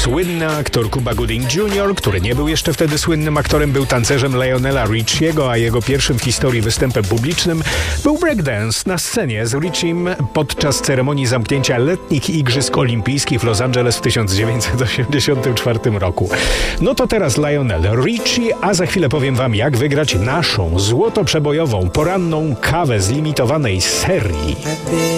Słynny aktor Cuba Gooding Jr., który nie był jeszcze wtedy słynnym aktorem, był tancerzem Lionela Richiego, a jego pierwszym w historii występem publicznym był breakdance na scenie z Richiem podczas ceremonii zamknięcia letnich Igrzysk Olimpijskich w Los Angeles w 1984 roku. No to teraz Lionel Richie, a za chwilę powiem wam, jak wygrać naszą złotoprzebojową poranną kawę z limitowanej serii.